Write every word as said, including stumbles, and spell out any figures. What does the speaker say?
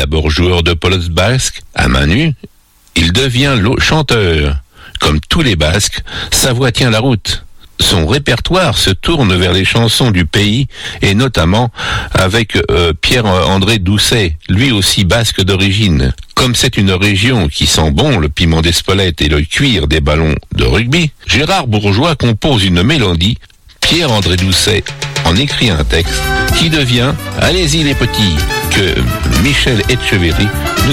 d'abord joueur de pelote basque, à main nue, il devient chanteur. Comme tous les Basques, sa voix tient la route. Son répertoire se tourne vers les chansons du pays et notamment avec euh, Pierre-André Doucet, lui aussi basque d'origine. Comme c'est une région qui sent bon le piment d'Espelette et le cuir des ballons de rugby, Gérard Bourgeois compose une mélodie, Pierre-André Doucet en écrit un texte qui devient « Allez-y les petits » que Michel Etcheverry